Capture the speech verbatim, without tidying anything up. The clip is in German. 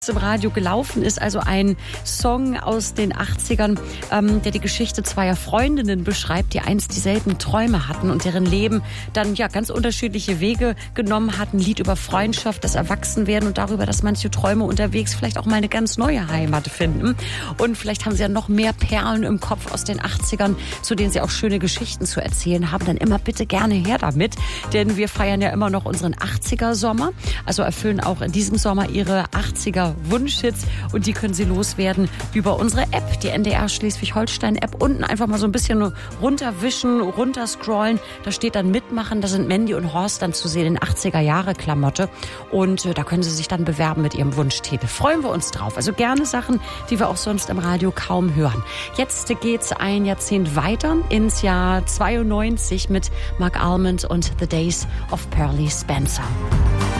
im Radio gelaufen ist, also ein Song aus den achtzigern, ähm, der die Geschichte zweier Freundinnen beschreibt, die einst dieselben Träume hatten und deren Leben dann ja ganz unterschiedliche Wege genommen hatten. Lied über Freundschaft, das Erwachsenwerden und darüber, dass manche Träume unterwegs vielleicht auch mal eine ganz neue Heimat finden. Und vielleicht haben sie ja noch mehr Perlen im Kopf aus den achtzigern, zu denen sie auch schöne Geschichten zu erzählen haben. Dann immer bitte gerne her damit, denn wir feiern ja immer noch unseren achtziger-Sommer, also erfüllen auch in diesem Sommer ihre achtziger Wunschhits und die können Sie loswerden über unsere App, die N D R Schleswig-Holstein-App. Unten einfach mal so ein bisschen runterwischen, runterscrollen. Da steht dann Mitmachen. Da sind Mandy und Horst dann zu sehen in achtziger-Jahre-Klamotte. Und äh, da können Sie sich dann bewerben mit Ihrem Wunschtitel. Freuen wir uns drauf. Also gerne Sachen, die wir auch sonst im Radio kaum hören. Jetzt geht's ein Jahrzehnt weiter ins Jahr zweiundneunzig mit Mark Almond und The Days of Pearly Spencer.